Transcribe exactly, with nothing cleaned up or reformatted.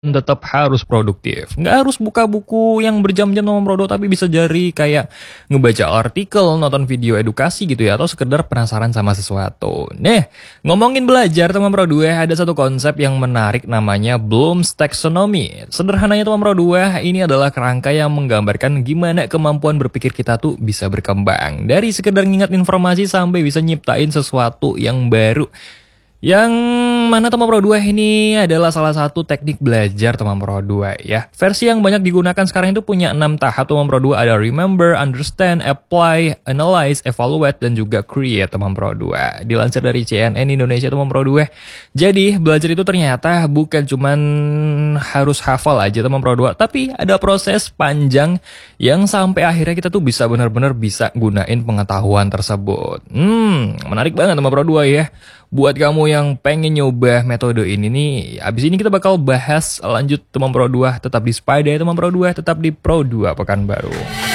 Tetap harus produktif. Nggak harus buka buku yang berjam-jam teman Pro dua, tapi bisa jadi kayak ngebaca artikel, nonton video edukasi gitu ya, atau sekedar penasaran sama sesuatu. Nih, ngomongin belajar teman Pro dua, ada satu konsep yang menarik namanya Bloom's Taxonomy. Sederhananya teman Pro dua, ini adalah kerangka yang menggambarkan gimana kemampuan berpikir kita tuh bisa berkembang. Dari sekedar ngingat informasi sampai bisa nyiptain sesuatu yang baru. Yang mana teman Pro dua ini adalah salah satu teknik belajar teman Pro dua ya. Versi yang banyak digunakan sekarang itu punya enam tahap teman Pro dua, ada remember, understand, apply, analyze, evaluate, dan juga create teman Pro dua. Dilansir dari C N N Indonesia teman Pro dua. Jadi belajar itu ternyata bukan cuman harus hafal aja teman Pro dua, tapi ada proses panjang yang sampai akhirnya kita tuh bisa benar-benar bisa gunain pengetahuan tersebut. Hmm, menarik banget teman Pro dua ya. Buat kamu yang pengen nyoba metode ini nih, abis ini kita bakal bahas lanjut teman Pro dua, tetap di Spy Day teman Pro dua, tetap di Pro dua Pekanbaru.